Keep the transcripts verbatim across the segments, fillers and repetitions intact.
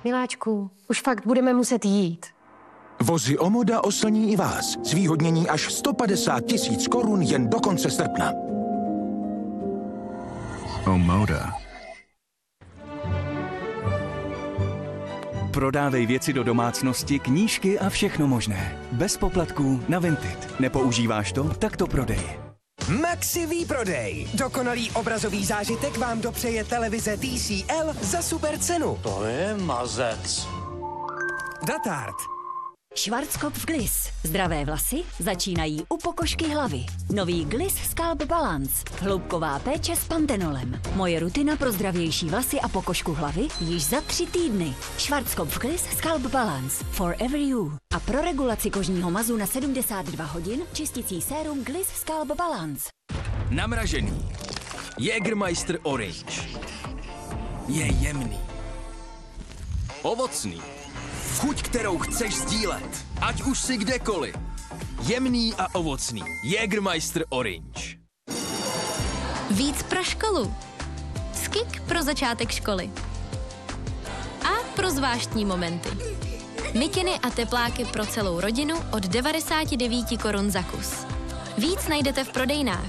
Miláčku, už fakt budeme muset jít. Vozy Omoda oslní i vás. Zvýhodnění až sto padesát tisíc korun jen do konce srpna. Omoda. Prodávej věci do domácnosti, knížky a všechno možné. Bez poplatků na Vinted. Nepoužíváš to? Tak to prodej. Maxi výprodej. Dokonalý obrazový zážitek vám dopřeje televize T C L za super cenu. To je mazec. Datard. Schwarzkopf Gliss. Zdravé vlasy začínají u pokožky hlavy. Nový Gliss Scalp Balance. Hloubková péče s pantenolem. Moje rutina pro zdravější vlasy a pokožku hlavy již za tři týdny. Schwarzkopf Gliss Scalp Balance. Forever you. A pro regulaci kožního mazu na sedmdesát dva hodin čisticí sérum Gliss Scalp Balance. Namražený. Jägermeister Orange. Je jemný. Ovocný. Chuť, kterou chceš sdílet. Ať už si kdekoliv. Jemný a ovocný. Jägermeister Orange. Víc pro školu. Skik pro začátek školy. A pro zvláštní momenty. Mikiny a tepláky pro celou rodinu od devadesát devět korun za kus. Víc najdete v prodejnách.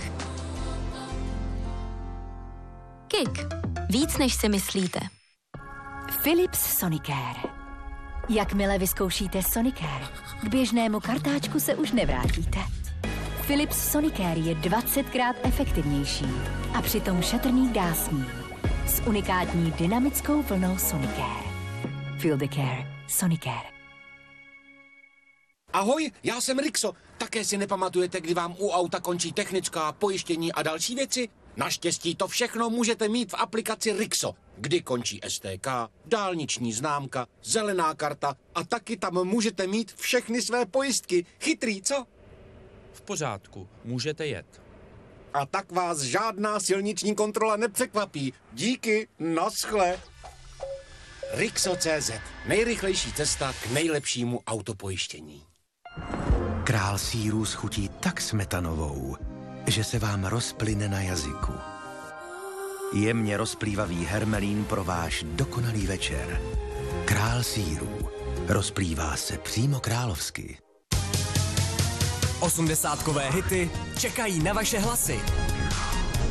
Kik. Víc, než si myslíte. Philips Sonicare. Jakmile vyzkoušíte Sonicare, k běžnému kartáčku se už nevrátíte. Philips Sonicare je dvacetkrát efektivnější a přitom šetrný dásní. S unikátní dynamickou vlnou Sonicare. Feel the care. Sonicare. Ahoj, já jsem Rixo. Také si nepamatujete, kdy vám u auta končí technická, pojištění a další věci? Naštěstí to všechno můžete mít v aplikaci Rixo, kdy končí S T K, dálniční známka, zelená karta a taky tam můžete mít všechny své pojistky. Chytrý, co? V pořádku, můžete jet. A tak vás žádná silniční kontrola nepřekvapí. Díky, naschle. Rixo tečka cé zet, nejrychlejší cesta k nejlepšímu autopojištění. Král sýrů schutí tak smetanovou, že se vám rozplyne na jazyku. Jemně rozplývavý hermelín pro váš dokonalý večer. Král sýrů. Rozplývá se přímo královsky. Osmdesátkové hity čekají na vaše hlasy.